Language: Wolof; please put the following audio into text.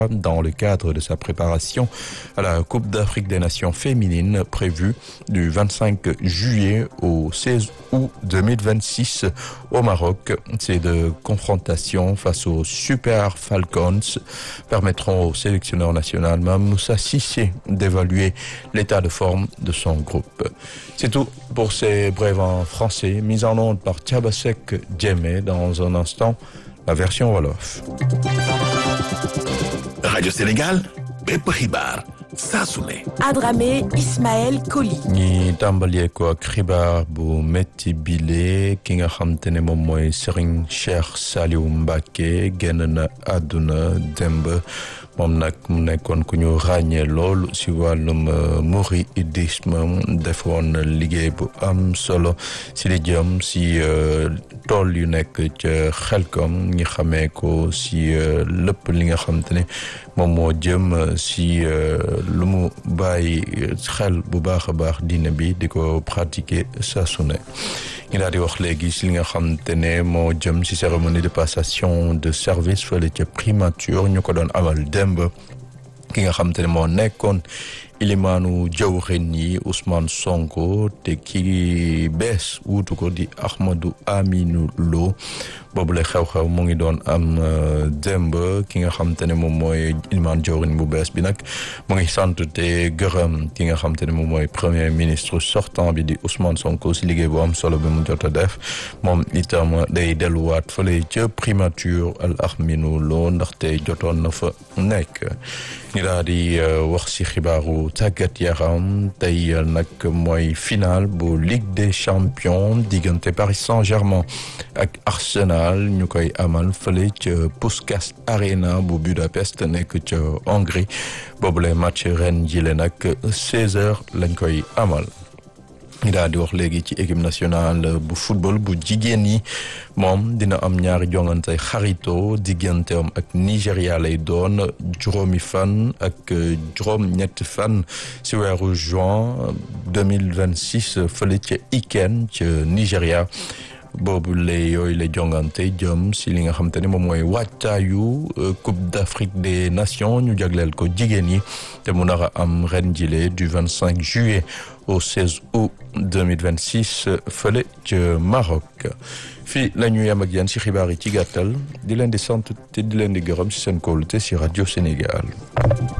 dans le cadre de sa préparation à la Coupe d'Afrique des Nations féminines prévue du 25 juillet au 16 août 2026 au Maroc. Ces deux confrontations face aux Super Falcons permettront au sélectionneur national Moussa Cissé d'évaluer l'état de forme de son groupe. C'est tout pour ces brèves en français, mise en onde par Thiabasek Djemé. Dans un instant, la version Wolof. Radio Sénégal bépp xibaar saa su ne. Adramé Ismaël Koli. ñi tàmbalee ko ak xibaar bu métti bile ki nga xam te ne moom mooy Serigne Cheikh Saliou Mbacké génn na àdduna démb moom nag mu nekkoon ku ñu ràññee lool si wàllum mouridisme defoon liggéey bu am solo si li jëm si tool yu nekk ca Xelkom ñi xamee ko si lépp li nga xam te ne moom moo jëm si lu mu bàyyi xel bu baax a baax diine bi di ko pratiquer saa su ne ñu daal di wax léegi si li nga xam te ne moo jëm si cérémonie de passation de service fële ca primature ñu ko doon amal démb ki nga xam te ne moo nekkoon ilimaanu jawrin yi Ousmane Sonko te ki bees wuutu ko di Ahmadou Aminou Lo boobu la xew-xew mu ngi doon am démb ki nga xam te ne moom mooy ilimaan jawrin bu bees bi nag mu ngi sant te gërëm ki nga xam te ne moom mooy premier ministre sortant bi di Ousmane Sonko si liggéey bu am solo bi mu jot a def moom itam day delluwaat fële ca primature Al Aminou Lo ndaxte jotoon na fa nekk ñu daal di wax si xibaaru tàggat yaram tey nag mooy final bu Ligue des Champions diggante Paris Saint-Germain ak Arsenal ñu koy amal fële ca Puskás Arena bu Budapest nekk ca Hongrie boobule match ren jile nag 16h lañ koy amal. ñu daal di wax léegi ci équipe nationale bu football bu jigéen yi moom dina am ñaari jongante xarito digganteem ak Nigéria lay doon juróomi fan ak juróom-ñetti fan si weeru juin 2026 fële ca Ikène ca Nigéria boobu yooyu la jongante jëm si li nga xam te ne moom mooy waajtaayu Coupe d'Afrique des Nations ñu jagleel ko jigéen yi te mu nar a am ren jile du 25 juillet au 16 août 2026 fële ca Maroc fii la ñu yem ak yéen si xibaar yi ci gàttal di leen di sant te di leen di gërëm si seen kóolute si Radio Sénégal.